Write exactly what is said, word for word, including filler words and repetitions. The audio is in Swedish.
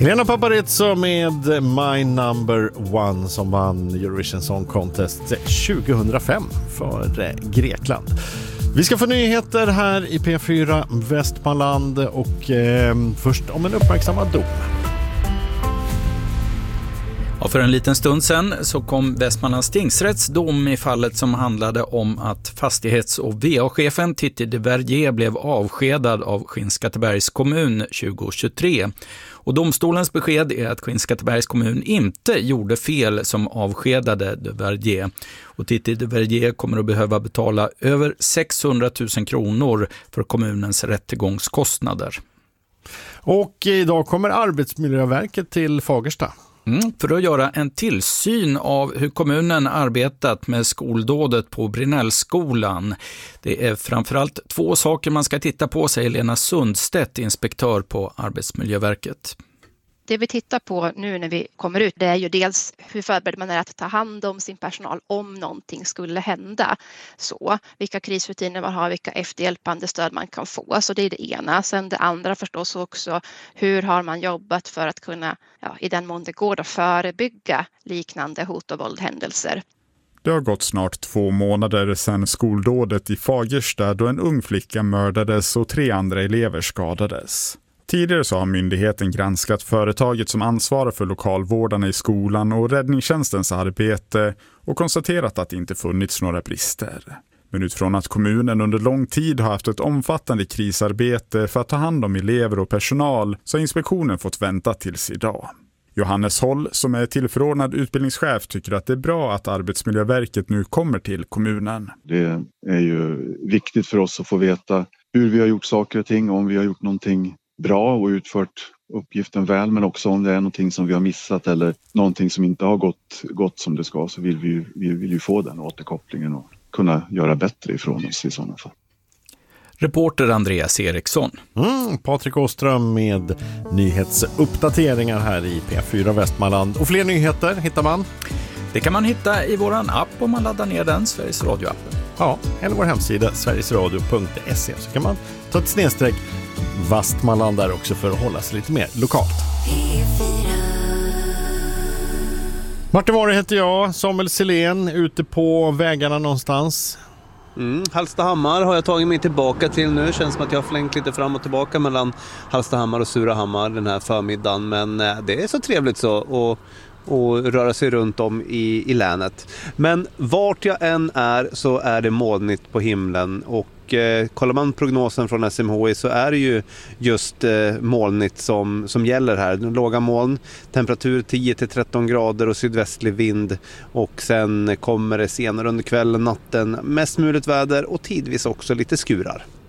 Helena Paparizou med My Number One som vann Eurovision Song Contest tjugohundrafem för Grekland. Vi ska få nyheter här i P fyra Västmanland och eh, först om en uppmärksammad dom. Ja, för en liten stund sedan så kom Västmanlands tingsrätts dom i fallet som handlade om att fastighets- och V A-chefen Titti de Verdier blev avskedad av Skinnskattebergs kommun tjugohundratjugotre. Och domstolens besked är att Skinnskattebergs kommun inte gjorde fel som avskedade de Verdier. Och Titti de Verdier kommer att behöva betala över sexhundratusen kronor för kommunens rättegångskostnader. Och idag kommer Arbetsmiljöverket till Fagersta. Mm, för att göra en tillsyn av hur kommunen arbetat med skoldådet på Brinellskolan. Det är framförallt två saker man ska titta på, säger Lena Sundstedt, inspektör på Arbetsmiljöverket. Det vi tittar på nu när vi kommer ut, det är ju dels hur förberedd man är att ta hand om sin personal om någonting skulle hända. Så vilka krisrutiner man har, vilka efterhjälpande stöd man kan få. Så det är det ena. Sen det andra förstås också, hur har man jobbat för att kunna, ja, i den mån det går, att förebygga liknande hot- och våldhändelser. Det har gått snart två månader sedan skoldådet i Fagersta då en ung flicka mördades och tre andra elever skadades. Tidigare så har myndigheten granskat företaget som ansvarar för lokalvårdarna i skolan och räddningstjänstens arbete och konstaterat att det inte funnits några brister. Men utifrån att kommunen under lång tid har haft ett omfattande krisarbete för att ta hand om elever och personal så har inspektionen fått vänta tills idag. Johannes Holl, som är tillförordnad utbildningschef, tycker att det är bra att Arbetsmiljöverket nu kommer till kommunen. Det är ju viktigt för oss att få veta hur vi har gjort saker och ting, om vi har gjort någonting bra och utfört uppgiften väl, men också om det är någonting som vi har missat eller någonting som inte har gått, gått som det ska, så vill vi, ju, vi vill ju få den återkopplingen och kunna göra bättre ifrån oss i sådana fall. Reporter Andreas Eriksson. Mm, Patrik Åström med nyhetsuppdateringar här i P fyra Västmanland. Och fler nyheter hittar man? Det kan man hitta i våran app om man laddar ner den, Sveriges Radio-appen. Ja, eller vår hemsida sverigesradio punkt se, så kan man ta ett snedstreck Västmanland där också för att hålla sig lite mer lokalt. Martin Vare heter jag, Samuel Selén ute på vägarna någonstans. Mm, Hallstahammar har jag tagit mig tillbaka till nu. Känns som att jag har flängt lite fram och tillbaka mellan Hallstahammar och Surahammar den här förmiddagen. Men det är så trevligt så och, och röra sig runt om i, i länet. Men vart jag än är så är det molnigt på himlen. Och eh, kollar man prognosen från S M H I så är det ju just eh, molnigt som, som gäller här. Låga moln, temperatur tio till tretton grader och sydvästlig vind. Och sen kommer det senare under kvällen, natten, mest muligt väder och tidvis också lite skurar.